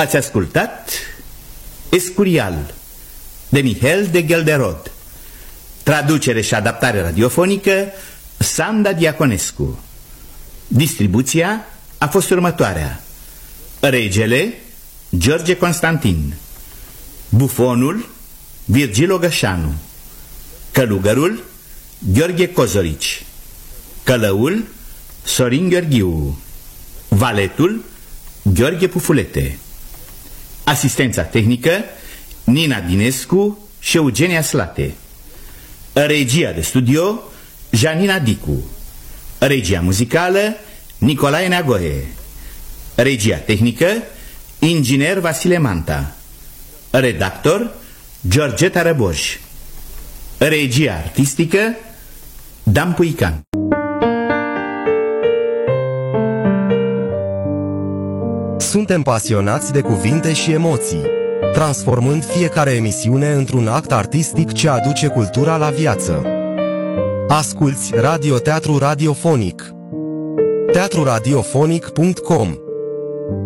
Ați ascultat Escurial de Mihail de Ghelderod. Traducere și adaptare radiofonică Sanda Diaconescu. Distribuția a fost următoarea: regele George Constantin, bufonul Virgil Ogășanu, călugărul Gheorghe Cozorici, călăul Sorin Gheorghiu, valetul Gheorghe Pufulete. Asistența tehnică Nina Dinescu și Eugenia Slate. Regia de studio Janina Dicu. Regia muzicală Nicolae Neagoe. Regia tehnică inginer Vasile Manta. Redactor Georgeta Răboș. Regia artistică Dan Puican. Suntem pasionați de cuvinte și emoții, transformând fiecare emisiune într-un act artistic ce aduce cultura la viață. Asculți Radioteatru Radiofonic. teatruradiofonic.com